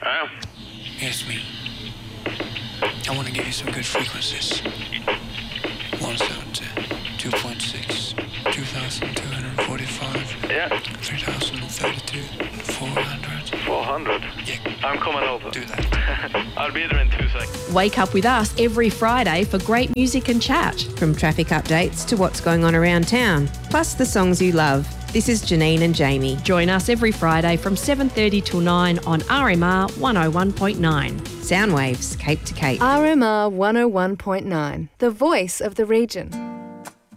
Hello? It's me. I want to give you some good frequencies. 170, 2.6, 2,245. Yeah. 3,032, 400. 400? Yeah. I'm coming over. Do that. I'll be there in 2 seconds. Wake up with us every Friday for great music and chat. From traffic updates to what's going on around town, plus the songs you love. This is Janine and Jamie. Join us every Friday from 7:30 till 9 on RMR 101.9. Soundwaves, Cape to Cape. RMR 101.9, the voice of the region.